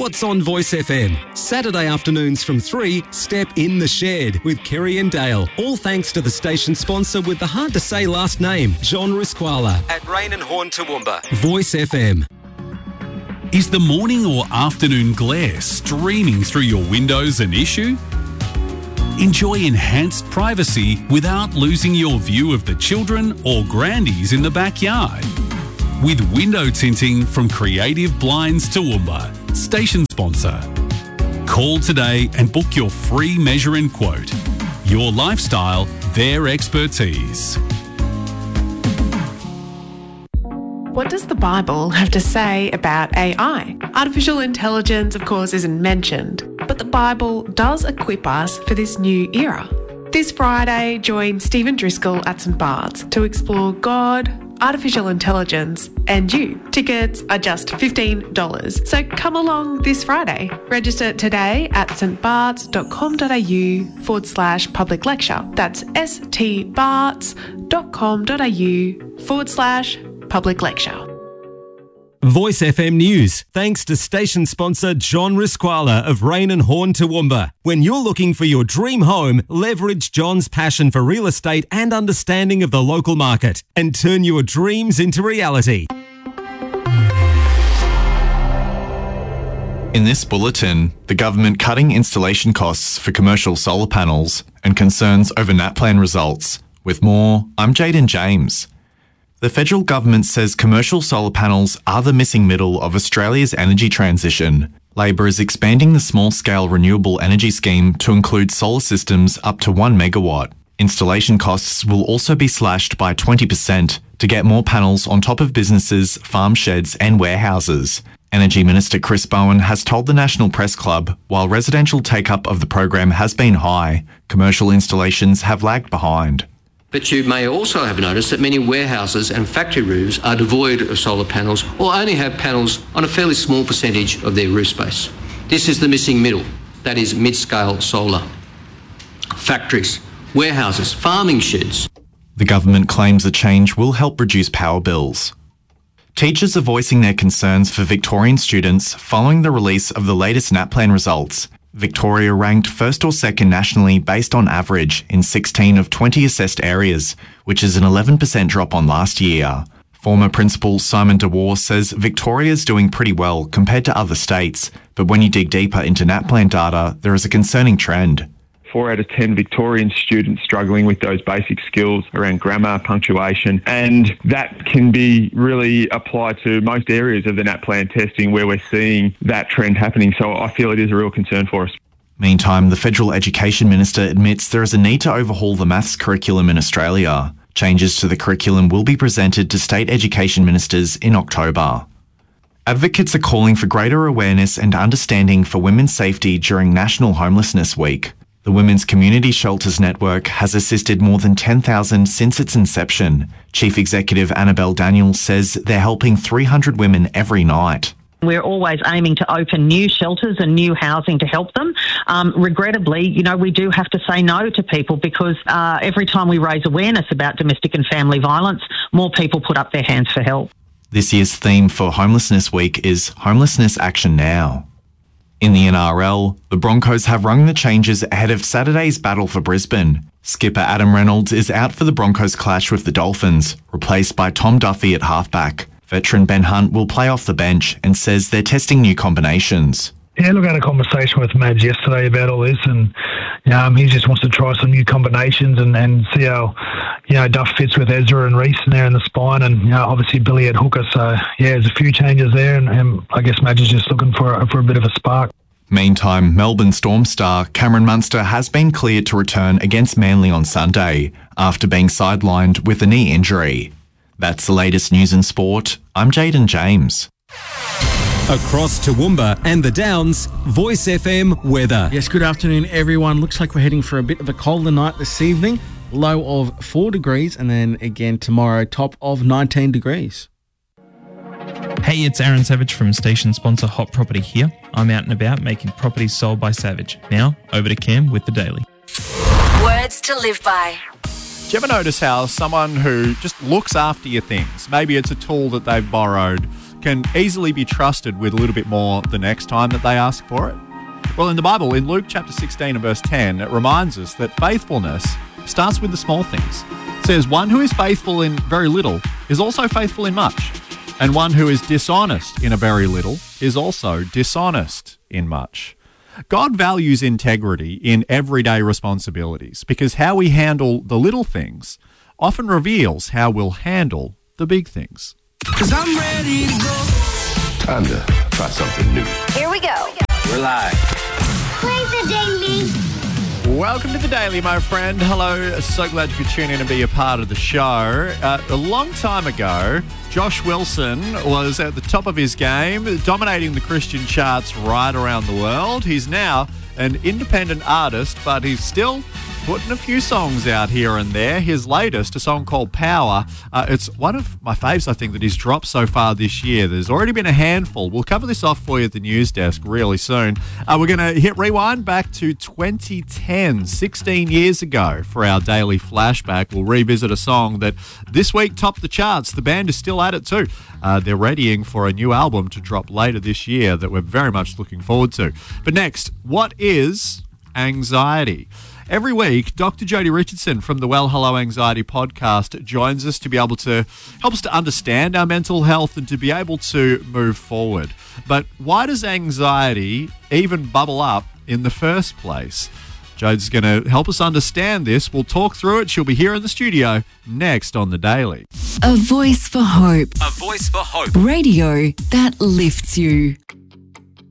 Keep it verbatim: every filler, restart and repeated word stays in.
What's on Voice F M? Saturday afternoons from three, Step in the Shed with Kerry and Dale. All thanks to the station sponsor with the hard-to-say last name, John Risquala at Rain and Horn Toowoomba. Voice F M. Is the morning or afternoon glare streaming through your windows an issue? Enjoy enhanced privacy without losing your view of the children or grandies in the backyard. With window tinting from Creative Blinds Toowoomba, station sponsor. Call today and book your free measure and quote. Your lifestyle, their expertise. What does the Bible have to say about A I? Artificial intelligence, of course, isn't mentioned, but the Bible does equip us for this new era. This Friday, join Stephen Driscoll at St Bart's to explore God, artificial intelligence, and you. Tickets are just fifteen dollars, so come along this Friday. Register today at stbarts.com.au forward slash public lecture. That's stbarts.com.au forward slash public lecture. Voice F M News, thanks to station sponsor John Risquala of Rain and Horn Toowoomba. When you're looking for your dream home, leverage John's passion for real estate and understanding of the local market and turn your dreams into reality. In this bulletin, the government cutting installation costs for commercial solar panels and concerns over NatPlan results. With more, I'm Jaden James. The federal government says commercial solar panels are the missing middle of Australia's energy transition. Labor is expanding the small-scale renewable energy scheme to include solar systems up to one megawatt. Installation costs will also be slashed by twenty percent to get more panels on top of businesses, farm sheds and warehouses. Energy Minister Chris Bowen has told the National Press Club, while residential take-up of the program has been high, commercial installations have lagged behind. But you may also have noticed that many warehouses and factory roofs are devoid of solar panels or only have panels on a fairly small percentage of their roof space. This is the missing middle, that is mid-scale solar. Factories, warehouses, farming sheds. The government claims the change will help reduce power bills. Teachers are voicing their concerns for Victorian students following the release of the latest NatPlan results. Victoria ranked first or second nationally based on average in sixteen of twenty assessed areas, which is an eleven percent drop on last year. Former Principal Simon DeWar says Victoria's doing pretty well compared to other states, but when you dig deeper into NatPlan data, there is a concerning trend. Four out of ten Victorian students struggling with those basic skills around grammar, punctuation, and that can be really applied to most areas of the NatPlan testing where we're seeing that trend happening. So I feel it is a real concern for us. Meantime, the Federal Education Minister admits there is a need to overhaul the maths curriculum in Australia. Changes to the curriculum will be presented to state education ministers in October. Advocates are calling for greater awareness and understanding for women's safety during National Homelessness Week. The Women's Community Shelters Network has assisted more than ten thousand since its inception. Chief Executive Annabelle Daniels says they're helping three hundred women every night. We're always aiming to open new shelters and new housing to help them. Um, regrettably, you know, we do have to say no to people because uh, every time we raise awareness about domestic and family violence, more people put up their hands for help. This year's theme for Homelessness Week is Homelessness Action Now. In the N R L, the Broncos have rung the changes ahead of Saturday's battle for Brisbane. Skipper Adam Reynolds is out for the Broncos clash with the Dolphins, replaced by Tom Duffy at halfback. Veteran Ben Hunt will play off the bench and says they're testing new combinations. Yeah, look, I had a conversation with Mads yesterday about all this, and um, he just wants to try some new combinations and, and see how, you know, Duff fits with Ezra and Reese in there in the spine, and, you know, obviously Billy at hooker. So, yeah, there's a few changes there, and, and I guess Mads is just looking for, for a bit of a spark. Meantime, Melbourne Storm star Cameron Munster has been cleared to return against Manly on Sunday after being sidelined with a knee injury. That's the latest news in sport. I'm Jaden James. Across Toowoomba and the Downs, Voice F M weather. Yes, good afternoon, everyone. Looks like we're heading for a bit of a colder night this evening. Low of four degrees, and then again tomorrow, top of nineteen degrees. Hey, it's Aaron Savage from station sponsor Hot Property here. I'm out and about making properties sold by Savage. Now, over to Cam with the Daily. Words to live by. Do you ever notice how someone who just looks after your things, maybe it's a tool that they've borrowed, can easily be trusted with a little bit more the next time that they ask for it? Well, in the Bible, in Luke chapter sixteen and verse ten, it reminds us that faithfulness starts with the small things. It says, one who is faithful in very little is also faithful in much, and one who is dishonest in a very little is also dishonest in much. God values integrity in everyday responsibilities because how we handle the little things often reveals how we'll handle the big things. Cause I'm ready to go. Time to try something new. Here we go. We're live. Play the Daily. Welcome to the Daily, my friend. Hello, so glad you could tune in and be a part of the show. Uh, a long time ago, Josh Wilson was at the top of his game, dominating the Christian charts right around the world. He's now an independent artist, but he's still putting a few songs out here and there. His latest, a song called Power, uh, it's one of my faves, I think, that he's dropped so far this year. There's already been a handful. We'll cover this off for you at the news desk really soon. Uh, we're going to hit rewind back to twenty ten, sixteen years ago for our daily flashback. We'll revisit a song that this week topped the charts. The band is still at it too. Uh, they're readying for a new album to drop later this year that we're very much looking forward to. But next, what is anxiety? Every week, Doctor Jodie Richardson from the Well Hello Anxiety podcast joins us to be able to help us to understand our mental health and to be able to move forward. But why does anxiety even bubble up in the first place? Jode's going to help us understand this. We'll talk through it. She'll be here in the studio next on The Daily. A voice for hope. A voice for hope. Radio that lifts you.